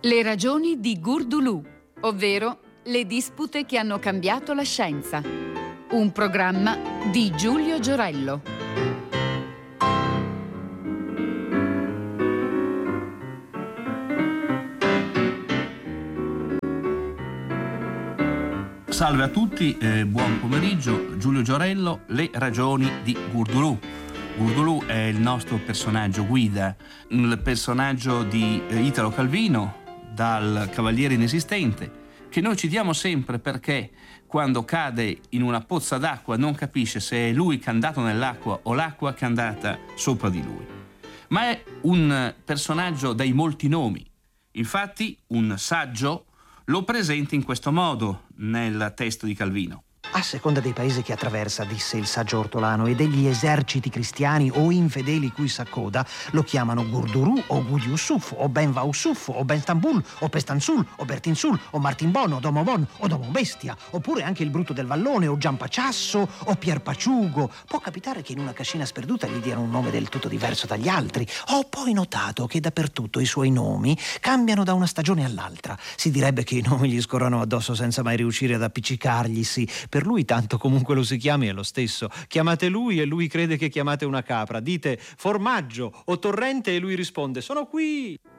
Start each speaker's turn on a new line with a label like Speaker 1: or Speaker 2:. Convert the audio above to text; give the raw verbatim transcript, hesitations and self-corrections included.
Speaker 1: Le ragioni di Gurdulù, ovvero le dispute che hanno cambiato la scienza. Un programma di Giulio Giorello.
Speaker 2: Salve a tutti, eh, buon pomeriggio. Giulio Giorello, le ragioni di Gurdulù. Gurdulù è il nostro personaggio guida, il personaggio di Italo Calvino, dal Cavaliere Inesistente, che noi citiamo sempre perché quando cade in una pozza d'acqua non capisce se è lui che è andato nell'acqua o l'acqua che è andata sopra di lui. Ma è un personaggio dai molti nomi. Infatti un saggio lo presenta in questo modo nel testo di Calvino.
Speaker 3: A seconda dei paesi che attraversa, disse il saggio ortolano, e degli eserciti cristiani o infedeli cui s'accoda, lo chiamano Gurdurù o Gudi Usuf o Ben Vausuf o Ben Stambul o Pestansul o Bertinsul o Martinbon o Domobon o Domobestia, oppure anche il Bruto del Vallone o Giampaciasso o Pierpaciugo. Può capitare che in una cascina sperduta gli diano un nome del tutto diverso dagli altri. Ho poi notato che dappertutto i suoi nomi cambiano da una stagione all'altra. Si direbbe che i nomi gli scorrono addosso senza mai riuscire ad appiccicarglisi. Per lui tanto comunque lo si chiami è lo stesso. Chiamate lui e lui crede che chiamate una capra. Dite formaggio o torrente e lui risponde sono qui.